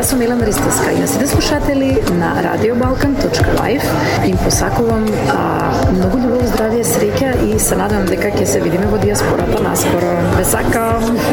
Јас сум Милена Ристевска и на сите слушатели на radiobalkan.live им посакувам многу љубов, здравје, среќа и се надевам дека ќе се видиме во диаспората наскоро. Ве сакам!